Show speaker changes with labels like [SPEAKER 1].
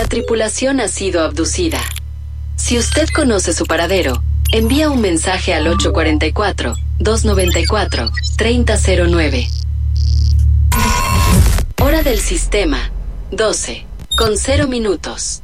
[SPEAKER 1] La tripulación ha sido abducida. Si usted conoce su paradero, envía un mensaje al 844-294-3009. Hora del sistema, 12:0 minutos.